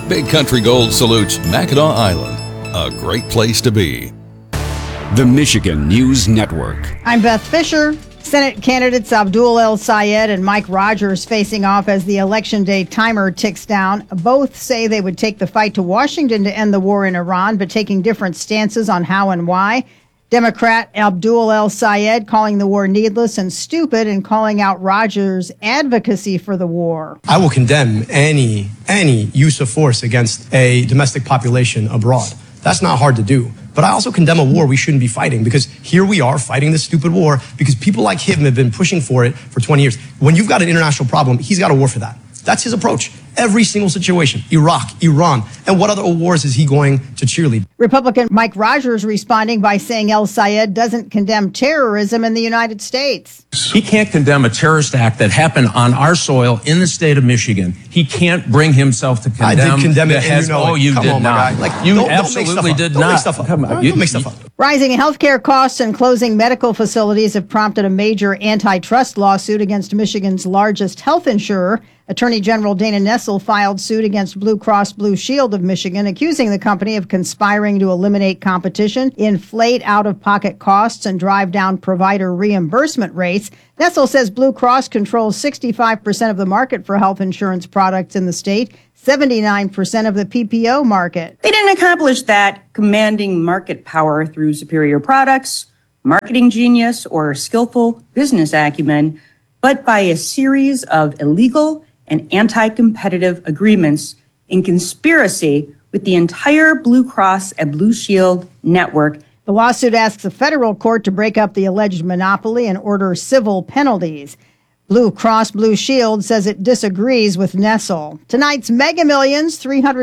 Big Country Gold salutes Mackinac Island, a great place to be. The Michigan News Network. I'm Beth Fisher. Senate candidates Abdul El Sayed and Mike Rogers facing off as the Election Day timer ticks down. Both say they would take the fight to Washington to end the war in Iran, but taking different stances on how and why. Democrat Abdul El Sayed calling the war needless and stupid and calling out Rogers' advocacy for the war. I will condemn any use of force against a domestic population abroad. That's not hard to do. But I also condemn a war we shouldn't be fighting, because here we are fighting this stupid war because people like him have been pushing for it for 20 years. When you've got an international problem, he's got a war for that. That's his approach. Every single situation, Iraq, Iran, and what other wars is he going to cheerlead? Republican Mike Rogers responding by saying El Sayed doesn't condemn terrorism in the United States. He can't condemn a terrorist act that happened on our soil in the state of Michigan. He can't bring himself to condemn. I did condemn it. And you did not. You absolutely did not. Don't make stuff up. Don't make stuff up. Rising healthcare costs and closing medical facilities have prompted a major antitrust lawsuit against Michigan's largest health insurer. Attorney General Dana Nessel filed suit against Blue Cross Blue Shield of Michigan, accusing the company of conspiring to eliminate competition, inflate out-of-pocket costs, and drive down provider reimbursement rates. Nessel says Blue Cross controls 65% of the market for health insurance products in the state, 79% of the PPO market. They didn't accomplish that commanding market power through superior products, marketing genius, or skillful business acumen, but by a series of illegal and anti-competitive agreements in conspiracy with the entire Blue Cross and Blue Shield network. The lawsuit asks a federal court to break up the alleged monopoly and order civil penalties. Blue Cross Blue Shield says it disagrees with Nessel. Tonight's Mega Millions,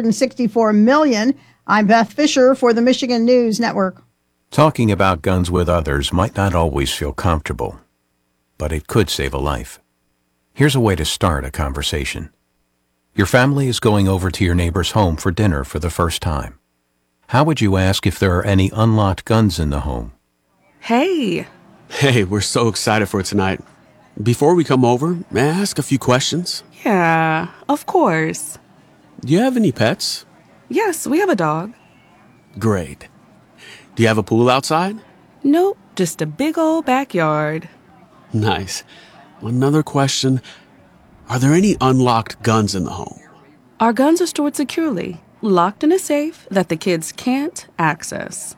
$364 million. I'm Beth Fisher for the Michigan News Network. Talking about guns with others might not always feel comfortable, but it could save a life. Here's a way to start a conversation. Your family is going over to your neighbor's home for dinner for the first time. How would you ask if there are any unlocked guns in the home? Hey, we're so excited for tonight. Before we come over, may I ask a few questions? Yeah, of course. Do you have any pets? Yes, we have a dog. Great. Do you have a pool outside? Nope, just a big old backyard. Nice. Another question. Are there any unlocked guns in the home? Our guns are stored securely, locked in a safe that the kids can't access.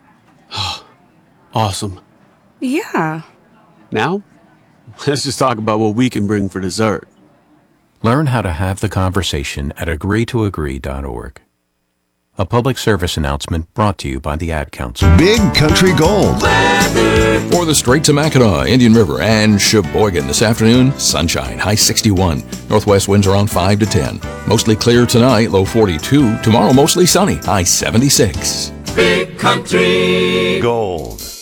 Awesome. Yeah. Now, let's just talk about what we can bring for dessert. Learn how to have the conversation at agreetoagree.org. A public service announcement brought to you by the Ad Council. Big Country Gold. For the Straits of Mackinac, Indian River, and Sheboygan this afternoon, sunshine, high 61. Northwest winds around 5 to 10. Mostly clear tonight, low 42. Tomorrow, mostly sunny, high 76. Big Country Gold.